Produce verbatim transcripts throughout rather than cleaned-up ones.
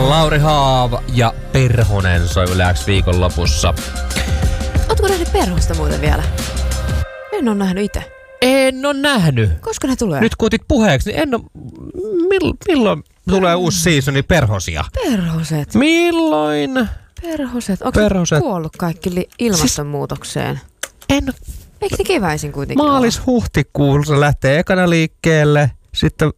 Lauri Haav ja Perhonen soi Yle X viikon lopussa. Ootko nähnyt Perhosta muuten vielä? En oo nähnyt itse. En oo nähnyt. Koska ne tulee? Nyt kun otit puheeksi, niin en oo... Mill, milloin tulee uusi seasoni Perhosia? Perhoset. Milloin? Perhoset. Onko Perhoset. kuollut kaikki li- ilmastonmuutokseen? Siis en... Eikö ne keväisin kuitenkin Maalis-huhtikuussa lähtee ekana liikkeelle. Sitten...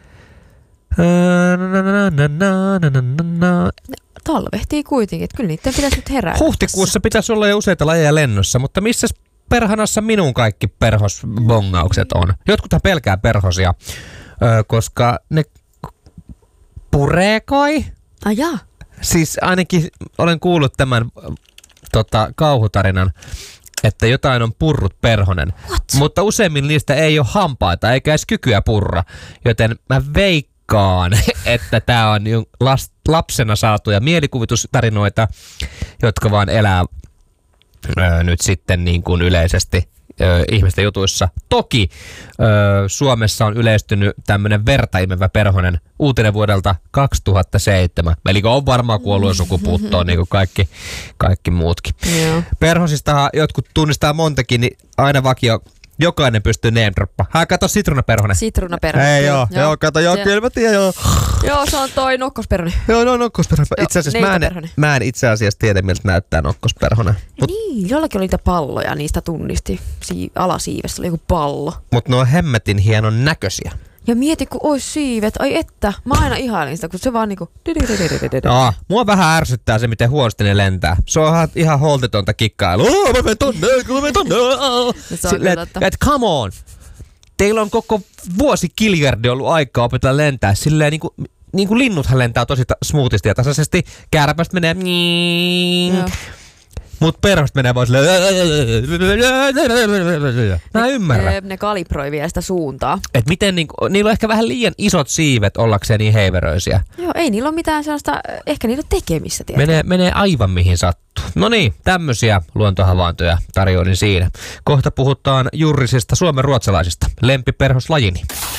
Talvehtii kuitenkin, että kyllä niiden pitäisi nyt herätä. Huhtikuussa pitäisi olla jo useita lajeja lennossa, mutta missä perhanassa minun kaikki perhosbongaukset on? Jotkuthan pelkää perhosia, koska ne puree kai. Ai jaa. Siis ainakin olen kuullut tämän tota, kauhutarinan, että jotain on purrut perhonen. What? Mutta useimmin niistä ei ole hampaita eikä edes kykyä purra, joten mä veikkaan, että tää on lapsena saatuja mielikuvitustarinoita, jotka vaan elää öö, nyt sitten niin kuin yleisesti öö, ihmisten jutuissa. Toki öö, Suomessa on yleistynyt tämmönen vertaimevä perhonen uutinen vuodelta kaksituhattaseitsemän. Eli on varmaan kuollut sukupuuttoon niin kuin kaikki, kaikki muutkin. Joo. Perhosista jotkut tunnistaa montakin, niin aina vakio. Jokainen pystyy name-droppa. Hän kato sitruunaperhonen. Sitruunaperhonen. Ei joo, joo, joo kato, joo, kyllä mä tiedän, joo. Joo, se on toi nokkosperhonen. Joo, no nokkosperhonen. Itse asiassa mä en, mä en itse asiassa tiedä, miltä näyttää nokkosperhonen. Mut, niin, jollakin oli niitä palloja, niistä tunnisti. Si- alasiivessä oli joku pallo. Mut ne on hemmetin hienon näköisiä. Ja mieti, kun ois siivet. Ai että, mä aina ihailin sitä, kun se vaan niinku... Aa, mua vähän ärsyttää se, miten huonosti ne lentää. Se on ihan holtitonta kikkailua. Oh, mä menen tonne, mä menen tonne. Silleen, että et, come on. Teillä on koko vuosi kiljardi ollut aikaa opetella lentää. Silleen niinku, niinku linnuthan lentää tosi ta- smoothisti ja tasaisesti. Kärpästä menee... Joo. Mut perhosta menee vaan silleen... Mä ymmärrän. Ne, ne kalibroi vielä sitä suuntaa. Et miten niinku, niillä on ehkä vähän liian isot siivet ollakseen niin heiveröisiä. Joo, ei niillä ole mitään sellaista, ehkä niillä on tekemistä, tiedätkö? Menee, menee aivan mihin sattuu. No niin, tämmöisiä luontohavaintoja tarjoilin siinä. Kohta puhutaan juurisista suomen ruotsalaisista. Lempiperhoslajini.